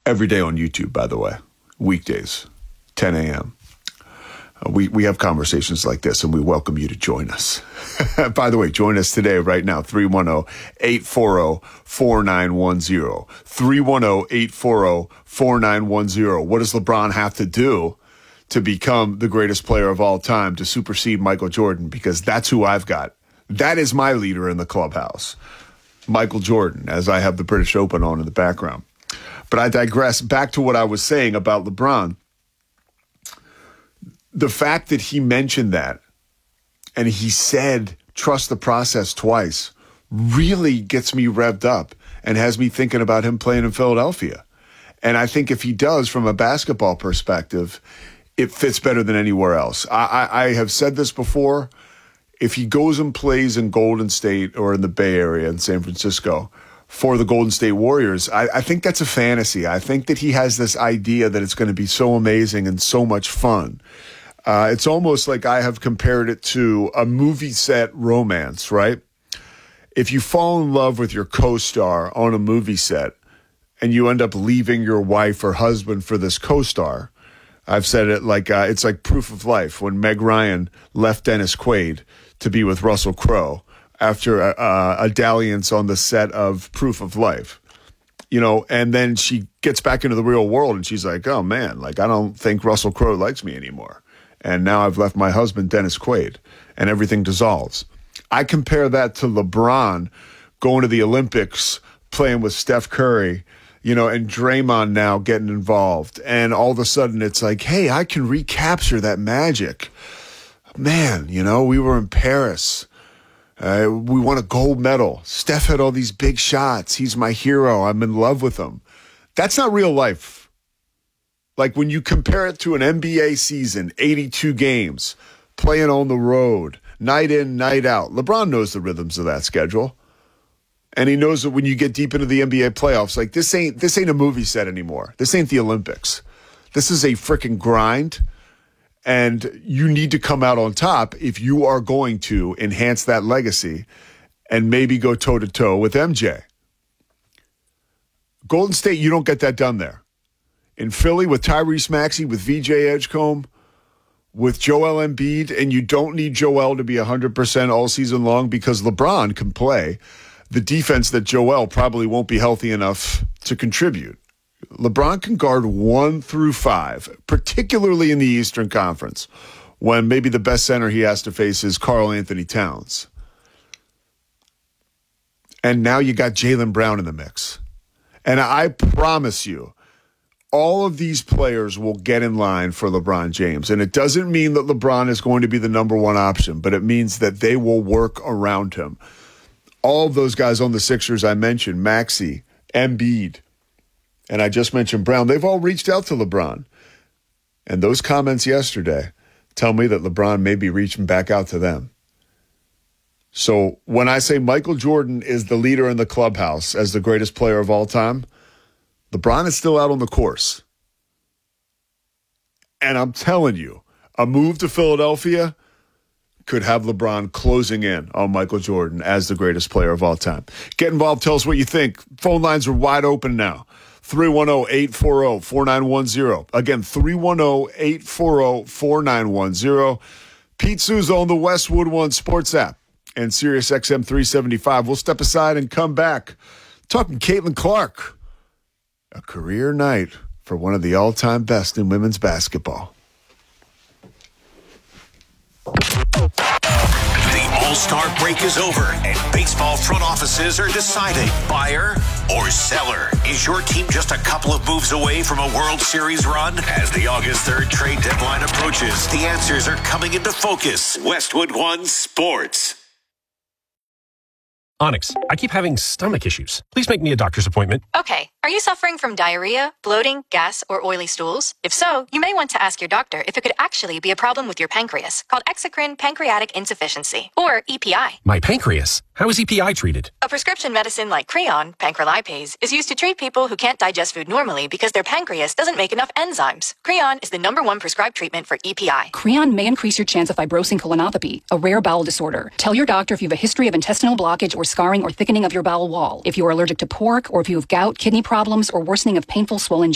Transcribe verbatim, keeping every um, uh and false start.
Every day on YouTube, by the way. Weekdays, ten a.m. Uh, we, we have conversations like this, and we welcome you to join us. By the way, join us today, right now, three one zero, eight four zero, four nine one zero. three one zero, eight four zero, four nine one zero. What does LeBron have to do to become the greatest player of all time, to supersede Michael Jordan? Because that's who I've got. That is my leader in the clubhouse, Michael Jordan, as I have the British Open on in the background. But I digress. Back to what I was saying about LeBron. The fact that he mentioned that and he said, trust the process twice, really gets me revved up and has me thinking about him playing in Philadelphia. And I think if he does, from a basketball perspective, it fits better than anywhere else. I, I, I have said this before. If he goes and plays in Golden State or in the Bay Area in San Francisco for the Golden State Warriors, I, I think that's a fantasy. I think that he has this idea that it's going to be so amazing and so much fun. Uh, it's almost like I have compared it to a movie set romance, right? If you fall in love with your co-star on a movie set and you end up leaving your wife or husband for this co-star, I've said it like uh, it's like Proof of Life when Meg Ryan left Dennis Quaid to be with Russell Crowe after a, a, a dalliance on the set of Proof of Life. You know, and then she gets back into the real world and she's like, oh man, like I don't think Russell Crowe likes me anymore. And now I've left my husband, Dennis Quaid, and everything dissolves. I compare that to LeBron going to the Olympics, playing with Steph Curry, you know, and Draymond now getting involved. And all of a sudden it's like, hey, I can recapture that magic. Man, you know, we were in Paris. Uh, we won a gold medal. Steph had all these big shots. He's my hero. I'm in love with him. That's not real life. Like when you compare it to an N B A season, eighty-two games, playing on the road, night in, night out. LeBron knows the rhythms of that schedule. And he knows that when you get deep into the N B A playoffs, like this ain't this ain't a movie set anymore. This ain't the Olympics. This is a freaking grind. And you need to come out on top if you are going to enhance that legacy and maybe go toe-to-toe with M J. Golden State, you don't get that done there. In Philly with Tyrese Maxey, with V J Edgecombe, with Joel Embiid, and you don't need Joel to be one hundred percent all season long because LeBron can play the defense that Joel probably won't be healthy enough to contribute. LeBron can guard one through five, particularly in the Eastern Conference, when maybe the best center he has to face is Karl Anthony Towns. And now you got Jaylen Brown in the mix. And I promise you, all of these players will get in line for LeBron James. And it doesn't mean that LeBron is going to be the number one option, but it means that they will work around him. All of those guys on the Sixers I mentioned, Maxey, Embiid, and I just mentioned Brown, they've all reached out to LeBron. And those comments yesterday tell me that LeBron may be reaching back out to them. So when I say Michael Jordan is the leader in the clubhouse as the greatest player of all time, LeBron is still out on the course. And I'm telling you, a move to Philadelphia could have LeBron closing in on Michael Jordan as the greatest player of all time. Get involved. Tell us what you think. Phone lines are wide open now. three one zero, eight four zero, four nine one zero. Again, three one zero, eight four zero, four nine one zero. Pete Souza on the Westwood One Sports app and Sirius X M three seventy-five. We'll step aside and come back talking Caitlin Clark. A career night for one of the all-time best in women's basketball. The All-Star break is over, and baseball front offices are deciding buyer or seller. Is your team just a couple of moves away from a World Series run? As the August third trade deadline approaches, the answers are coming into focus. Westwood One Sports. Onyx, I keep having stomach issues. Please make me a doctor's appointment. Okay. Are you suffering from diarrhea, bloating, gas, or oily stools? If so, you may want to ask your doctor if it could actually be a problem with your pancreas, called exocrine pancreatic insufficiency, or E P I. My pancreas? How is E P I treated? A prescription medicine like Creon, pancrelipase, is used to treat people who can't digest food normally because their pancreas doesn't make enough enzymes. Creon is the number one prescribed treatment for E P I. Creon may increase your chance of fibrosing colonopathy, a rare bowel disorder. Tell your doctor if you have a history of intestinal blockage or scarring or thickening of your bowel wall, if you are allergic to pork, or if you have gout, kidney problems, or worsening of painful swollen